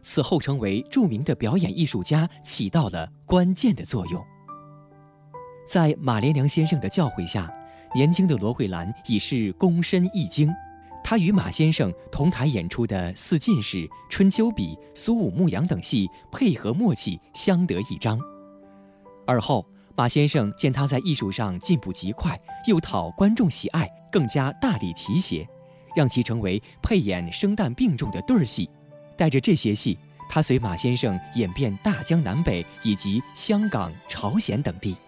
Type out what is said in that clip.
此后成为著名的表演艺术家，起到了关键的作用。在马连良先生的教诲下，年轻的罗慧兰已是躬身一经。她与马先生同台演出的《四进士》《春秋笔》《苏武牧羊》等戏配合默契，相得益彰。而后，马先生见她在艺术上进步极快，又讨观众喜爱，更加大力提携，让其成为配演生旦并重的对儿戏。带着这些戏，他随马先生演遍大江南北以及香港、朝鲜等地。